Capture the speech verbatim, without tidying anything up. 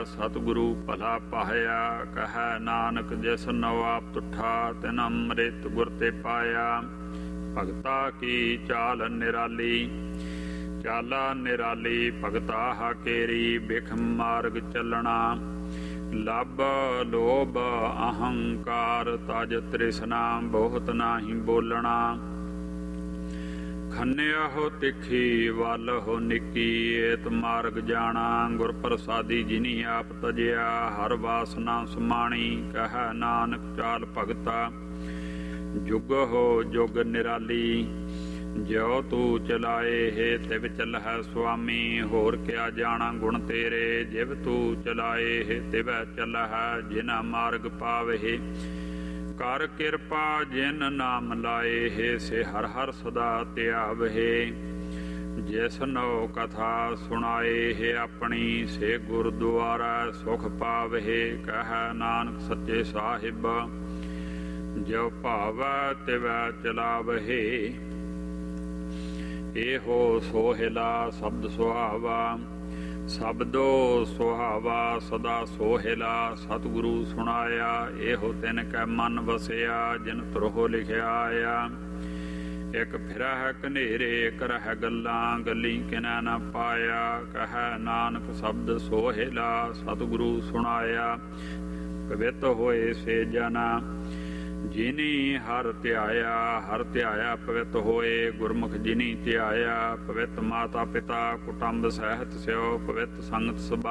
सतगुरु भला पाया। कहै नानक जिस नौ आप तुठा तिन अमृत गुर ते पाया। भगता की चाल निराली चाला निराली भगता हाकेरी। बिखम मार्ग चलना लभ लोभ अहंकार तज तृष्णा बहुत नाही बोलना। खन्या हो तिखी वल हो निकी एत मार्ग जाना। गुर प्रसादी जिनी आप तजया हर वासना समाणी। कह नानक चाल भगता जुग हो जुग निराली। ज्यो तू चलाए हे तिव चल है स्वामी। होर क्या जाना गुण तेरे जिव तू चलाए हे तिव चल है। जिना मार्ग पावे कर किरपा जिन नाम लाए हे से हर हर सदा त्यावहे। जिस नौ कथा सुनाए हे अपनी से गुरुद्वारा सुख पावहे। कह नानक सच्चे साहिब जो भावै तिव चलावहे। एहो सोहिला शब्द सुहावा शब्दो सुहावा सदा सोहिला। सतगुरु सुनाया एहो तिन कै मन वसिया। जिन तुरहो लिखिया आया एक फिरह कनेरे एक रह गल्लां गली किनै न पाया। कह नानक शब्द सोहिला सतगुरु सुनाया। पवित होए से जना जिनी हर ध्याया। हर ध्याया पवित होए गुरमुख जिनी ध्याया। पवित माता पिता कुटुंब सहित स्यो पवित संगत सभा